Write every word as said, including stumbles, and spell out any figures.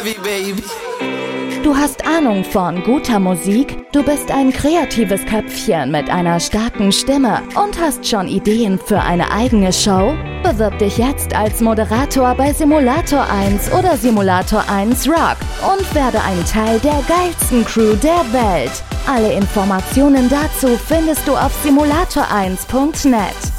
heavy, baby. Du hast Ahnung von guter Musik, du bist ein kreatives Köpfchen mit einer starken Stimme und hast schon Ideen für eine eigene Show? Bewirb dich jetzt als Moderator bei Simulator eins oder Simulator eins Rock und werde ein Teil der geilsten Crew der Welt. Alle Informationen dazu findest du auf simulator eins punkt net.